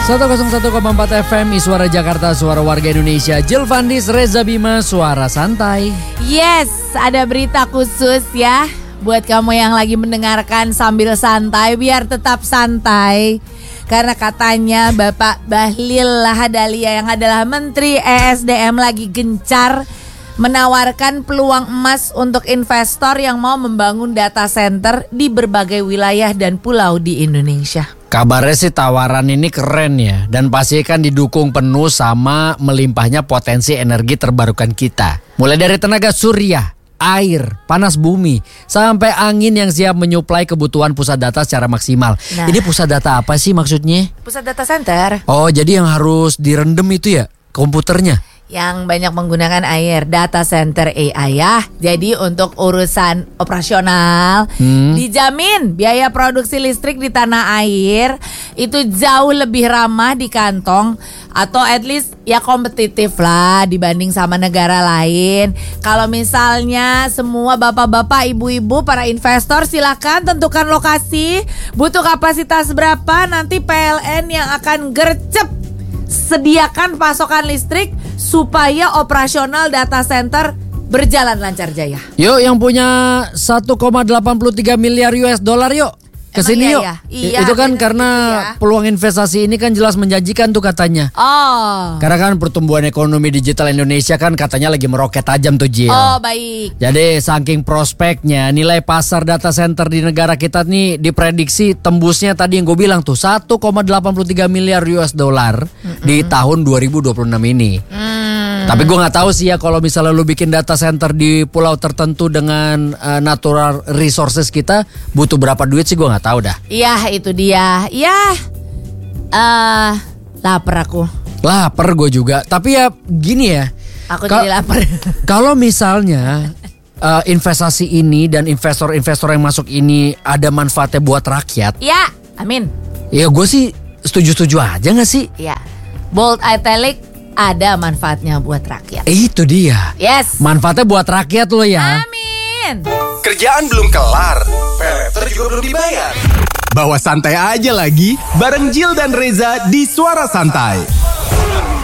101,4 FM Suara Jakarta, suara warga Indonesia. Jill Vandis, Reza Bima, suara santai. Yes, ada berita khusus ya buat kamu yang lagi mendengarkan sambil santai, biar tetap santai. Karena katanya Bapak Bahlil Lahadalia yang adalah Menteri ESDM lagi gencar menawarkan peluang emas untuk investor yang mau membangun data center di berbagai wilayah dan pulau di Indonesia. Kabarnya sih tawaran ini keren ya, dan pasti kan didukung penuh sama melimpahnya potensi energi terbarukan kita. Mulai dari tenaga surya, air, panas bumi, sampai angin yang siap menyuplai kebutuhan pusat data secara maksimal. Nah, ini pusat data apa sih maksudnya? Pusat data center Oh, jadi yang harus direndam itu ya komputernya? yang banyak menggunakan air, data center AI ya. Jadi untuk urusan operasional dijamin biaya produksi listrik di tanah air itu jauh lebih ramah di kantong, atau at least ya kompetitif lah dibanding sama negara lain. Kalau misalnya semua bapak-bapak, ibu-ibu, para investor silakan tentukan lokasi, butuh kapasitas berapa, nanti PLN yang akan gercep sediakan pasokan listrik supaya operasional data center berjalan lancar jaya. Yuk yang punya 1,83 miliar US dollar yuk kesini iya, yuk. ya? Iya, itu kan bener karena gitu ya. peluang investasi ini kan jelas menjanjikan tuh katanya. Oh. Karena kan pertumbuhan ekonomi digital Indonesia kan katanya lagi meroket tajam tuh Jill. Oh, baik. Jadi saking prospeknya nilai pasar data center di negara kita nih diprediksi tembusnya tadi yang gue bilang tuh 1,83 miliar US dollar di tahun 2026 ini. Tapi gue nggak tahu sih ya kalau misalnya lu bikin data center di pulau tertentu dengan natural resources kita butuh berapa duit sih gue nggak tahu dah. Iya, itu dia. Ya, lapar aku. Lapar gue juga. Tapi ya gini ya. Aku jadi lapar. Kalau misalnya investasi ini dan investor-investor yang masuk ini ada manfaatnya buat rakyat. Ya, amin. Ya gue sih setuju-setuju aja gak sih? Ya, bold italic ada manfaatnya buat rakyat. Itu dia. Yes. Manfaatnya buat rakyat lo ya. Amin. Kerjaan belum kelar, paylater juga belum dibayar. Bawa santai aja lagi, bareng Jill dan Reza di Suara Santai.